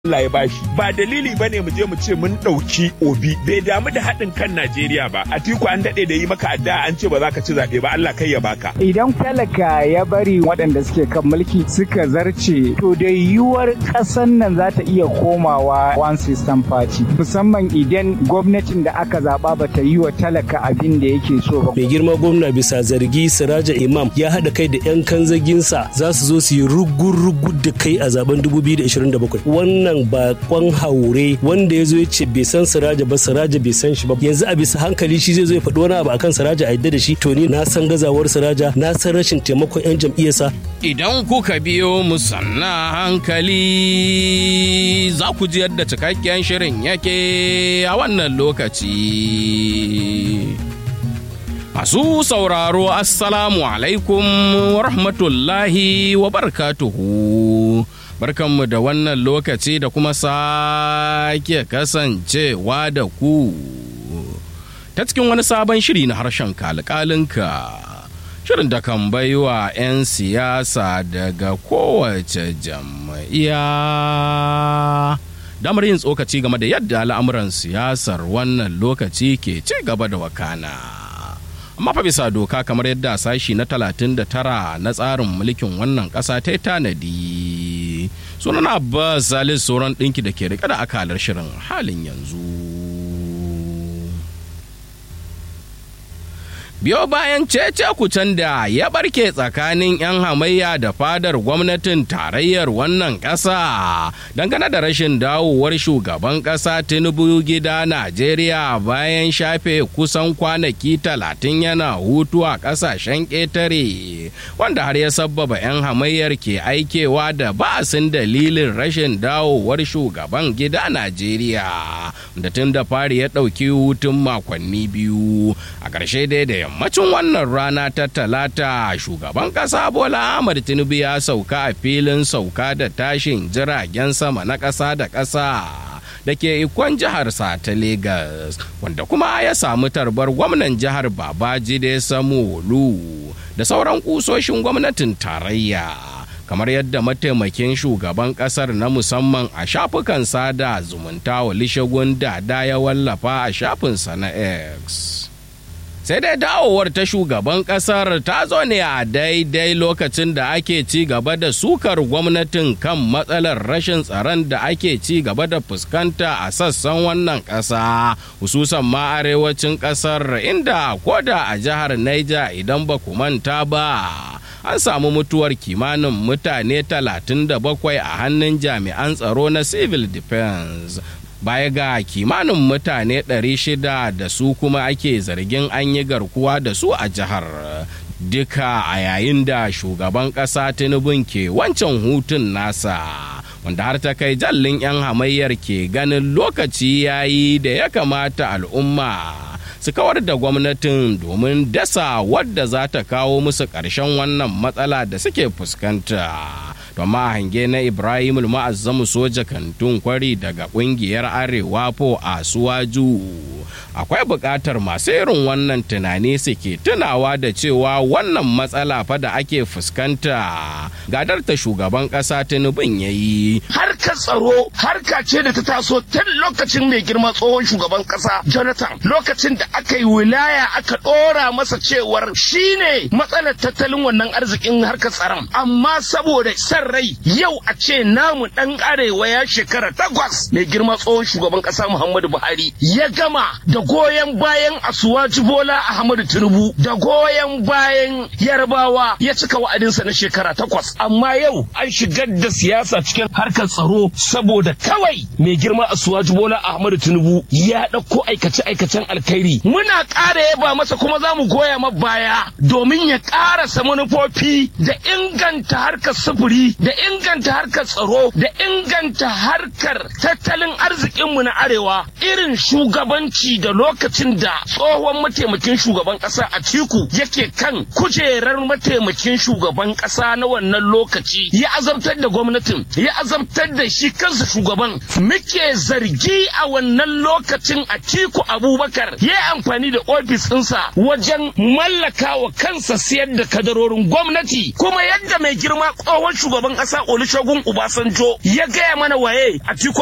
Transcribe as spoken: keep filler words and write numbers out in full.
Allah ya bashi ba dalili bane mu je mu ce mun dauki Obi bai damu da haɗin kan Najeriya ba. Atiku an dade da yi maka addu'a an ce ba za ka ci zaɓe ba, Allah kai ya baka. Idan talaka ya bari waɗanda suke kan mulki suka zarce to da yiwuwar ƙasar nan za ta iya komawa one system party, musamman idan gwamnatin da aka zaɓa ba ta yi wa talaka abin da yake so ba. Mai girma gwamna bisa zargi Siraja Imam ya haɗa kai da 'yan kanzaginsa za su zo su yi rugu-rugu da kai a zaben dubu biyu da ashirin da bakwai. Wannan bakon haure wanda ya zo ya ce bai san Siraja ba, Siraja bai san shi ba, yanzu a bisa hankali shi zai zo ya faɗi wani abu akan Siraja a yadda da shi. To ni na san gazawar Siraja, na san rashin taimakon 'yan jam'iyyarsa. Idan kuka biyo mu sanna hankali za ku ji yadda cikakken shirin yake a wannan lokaci. Masu sauraro assalamu alaikum wa rahmatullahi wa barakatuhu. Barkanmu da wannan lokaci da kuma sake kasancewa da ku ta cikin wani sabon shiri na harshen kalkalinka. Shirin da kan baiwa 'yan siyasa daga kowace jam'iyya damar yin tsokaci game da yadda al'amuran siyasar wannan lokaci ke ci gaba da wakana. Amma fa bisa doka kamar yadda sashi na talatin da tara na tsarin mulkin wannan ƙasa ta tanadi. Sunan Abbas Salis sauran ɗinki da ke rike da akalar shirin halin yanzu. Biyo bayan cece-kucen da ya barke tsakanin 'yan hamayya da fadar gwamnatin tarayyar wannan ƙasa dangane da rashin dawowar shugaban ƙasa Tinubu gida Najeriya bayan shafe kusan kwanaki talatin yana hutu a ƙasashen ƙetare, wanda har ya sabbaba 'yan hamayyar ke aikewa da ba'asin dalilin rashin dawowar shugaban gida Najeriya, da tun da fari ya ɗauki hutun makonni biyu. A ƙarshe dai da yammacin wannan rana ta talata shugaban ƙasa Bola Ahmed Tinubu ya sauka a filin sauka da tashin jiragen sama na ƙasa da ƙasa da ke ikon jiharsa ta Legas, wanda kuma ya samu tarbar gwamnan jihar Babajide Sanwo-Olu da sauran kusoshin gwamnatin tarayya, kamar yadda mataimakin shugaban kasar na musamman a shafukan sada zumunta Olusegun Dada ya wallafa a shafinsa na X. Sai dai dawowar ta shugaban kasar ta zo ne a daidai lokacin da ake ci gaba da sukar gwamnatin kan matsalar rashin tsaron da ake ci gaba da fuskanta a sassan wannan ƙasa, hususan ma arewacin ƙasar, inda koda a jihar Niger idan ba ku manta ba an samu mutuwar kimanin mutane talatin da bakwai a hannun jami'an tsaro na civil defense, baya ga kimanin mutane ɗari shida da su kuma ake zargin an yi garkuwa da su a jihar, duka a yayin da shugaban ƙasa Tinubu ke wancan hutun nasa, wanda har ta kai jallin 'yan hamayyar ke ganin lokaci yayi da ya kamata al'umma su kawar da gwamnatin domin dasa wadda za ta kawo musu ƙarshen wannan matsala da suke fuskanta. Domin hange na Ibrahim Ma'azzamu Soja Kantun Kwari daga ƙungiyar Arewa po a Suwaju, akwai buƙatar masu irin wannan tunani suke tunawa da cewa wannan matsala fa da ake fuskanta gadar ta shugaban ƙasa Tinubu yayi. Harkar tsaro harka ce da ta taso tun lokacin mai girma tsohon shugaban ƙasa Jonathan, lokacin da aka yi wilaya aka ɗora masa cewar shine matsalar tattalin wannan arzikin harkar tsaron, amma saboda san rai yau a ce namu ɗan arewa ya shekara takwas mai girma tsohon shugaban ƙasa Muhammadu Buhari ya gama da goyon bayan Asuwaji Bola Ahmadu Tinubu da goyon bayan Yarbawa ya cika wa'adinsa na shekara takwas, amma yau an shigar da siyasa cikin harkar tsaro saboda kawai mai girma Asuwaji Bola Ahmadu Tinubu ya ɗauko aikace-aikacen alkhairi. Muna ƙara yaba masa kuma za mu goya ma baya domin ya ƙarasa manufofi da inganta harkar sufuri da inganta harkar tsaro da inganta harkar tattalin arzikinmu na arewa, irin shugabanci da lokacin da tsohon mataimakin shugaban ƙasa Atiku yake kan kujerar mataimakin shugaban ƙasa na wannan lokaci ya azabtar da gwamnatin, ya azabtar da shi kansa shugaban. Muke zargi a wannan lokacin Atiku Abubakar ya yi amfani da ofis ɗinsa wajen mallaka wa kansa siyar da kadarorin gwamnati, kuma yadda mai girma tsohon shugaban shugaban ƙasa Olusegun Obasanjo ya gaya mana waye Atiku